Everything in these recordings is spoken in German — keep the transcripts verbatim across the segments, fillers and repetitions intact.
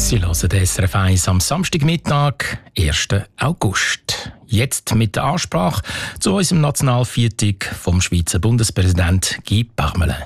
Sie hören den S R F eins am Samstagmittag, ersten August. Jetzt mit der Ansprache zu unserem Nationalviertag vom Schweizer Bundespräsident Guy Parmelin.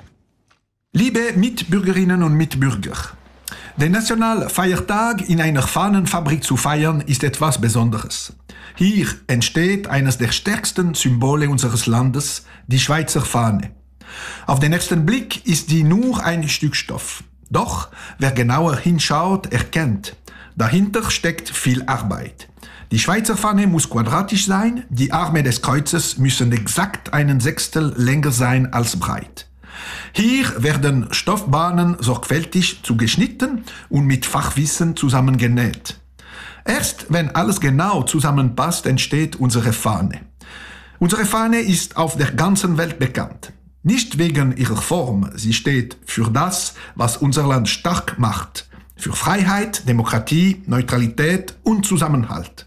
Liebe Mitbürgerinnen und Mitbürger, den Nationalfeiertag in einer Fahnenfabrik zu feiern, ist etwas Besonderes. Hier entsteht eines der stärksten Symbole unseres Landes, die Schweizer Fahne. Auf den ersten Blick ist sie nur ein Stück Stoff. Doch wer genauer hinschaut, erkennt, dahinter steckt viel Arbeit. Die Schweizer Fahne muss quadratisch sein, die Arme des Kreuzes müssen exakt einen Sechstel länger sein als breit. Hier werden Stoffbahnen sorgfältig zugeschnitten und mit Fachwissen zusammengenäht. Erst wenn alles genau zusammenpasst, entsteht unsere Fahne. Unsere Fahne ist auf der ganzen Welt bekannt. Nicht wegen ihrer Form, sie steht für das, was unser Land stark macht, für Freiheit, Demokratie, Neutralität und Zusammenhalt.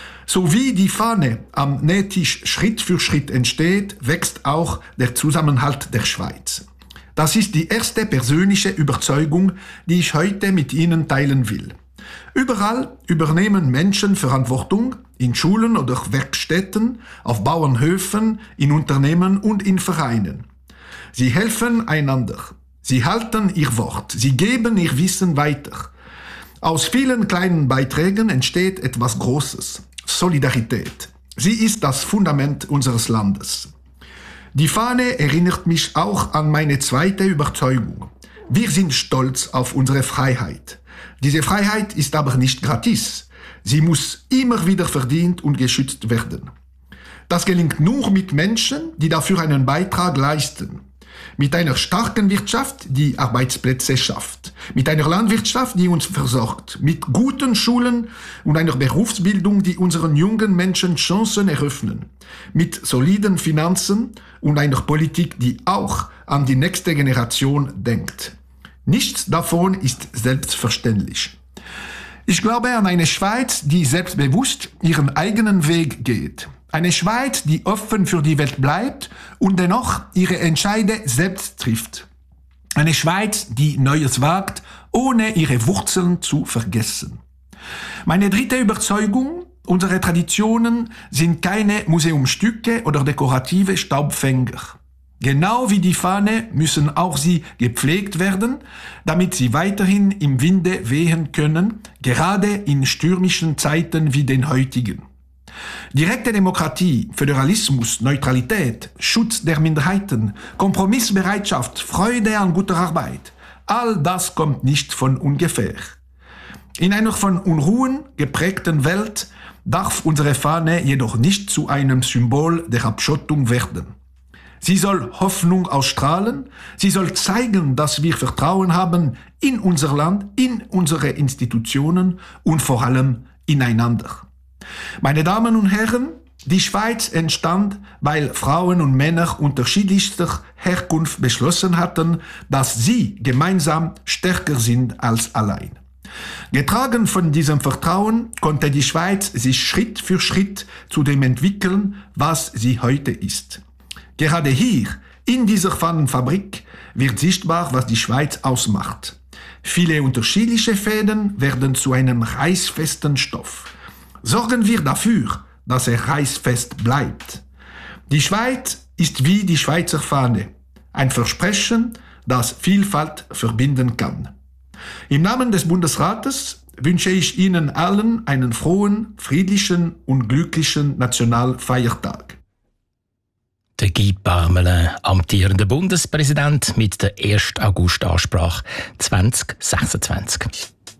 So wie die Fahne am Nähtisch Schritt für Schritt entsteht, wächst auch der Zusammenhalt der Schweiz. Das ist die erste persönliche Überzeugung, die ich heute mit Ihnen teilen will. Überall übernehmen Menschen Verantwortung, in Schulen oder Werkstätten, auf Bauernhöfen, in Unternehmen und in Vereinen. Sie helfen einander. Sie halten ihr Wort. Sie geben ihr Wissen weiter. Aus vielen kleinen Beiträgen entsteht etwas Großes. Solidarität. Sie ist das Fundament unseres Landes. Die Fahne erinnert mich auch an meine zweite Überzeugung. Wir sind stolz auf unsere Freiheit. Diese Freiheit ist aber nicht gratis. Sie muss immer wieder verdient und geschützt werden. Das gelingt nur mit Menschen, die dafür einen Beitrag leisten. Mit einer starken Wirtschaft, die Arbeitsplätze schafft. Mit einer Landwirtschaft, die uns versorgt. Mit guten Schulen und einer Berufsbildung, die unseren jungen Menschen Chancen eröffnen. Mit soliden Finanzen und einer Politik, die auch an die nächste Generation denkt. Nichts davon ist selbstverständlich. Ich glaube an eine Schweiz, die selbstbewusst ihren eigenen Weg geht. Eine Schweiz, die offen für die Welt bleibt und dennoch ihre Entscheide selbst trifft. Eine Schweiz, die Neues wagt, ohne ihre Wurzeln zu vergessen. Meine dritte Überzeugung: Unsere Traditionen sind keine Museumsstücke oder dekorative Staubfänger. Genau wie die Fahne müssen auch sie gepflegt werden, damit sie weiterhin im Winde wehen können, gerade in stürmischen Zeiten wie den heutigen. Direkte Demokratie, Föderalismus, Neutralität, Schutz der Minderheiten, Kompromissbereitschaft, Freude an guter Arbeit, all das kommt nicht von ungefähr. In einer von Unruhen geprägten Welt darf unsere Fahne jedoch nicht zu einem Symbol der Abschottung werden. Sie soll Hoffnung ausstrahlen, sie soll zeigen, dass wir Vertrauen haben in unser Land, in unsere Institutionen und vor allem ineinander. Meine Damen und Herren, die Schweiz entstand, weil Frauen und Männer unterschiedlichster Herkunft beschlossen hatten, dass sie gemeinsam stärker sind als allein. Getragen von diesem Vertrauen konnte die Schweiz sich Schritt für Schritt zu dem entwickeln, was sie heute ist. Gerade hier, in dieser Fahnenfabrik, wird sichtbar, was die Schweiz ausmacht. Viele unterschiedliche Fäden werden zu einem reißfesten Stoff. Sorgen wir dafür, dass er reißfest bleibt. Die Schweiz ist wie die Schweizer Fahne, ein Versprechen, das Vielfalt verbinden kann. Im Namen des Bundesrates wünsche ich Ihnen allen einen frohen, friedlichen und glücklichen Nationalfeiertag. Der Guy Parmelin, amtierender Bundespräsident, mit der ersten August-Ansprache zwanzig sechsundzwanzig.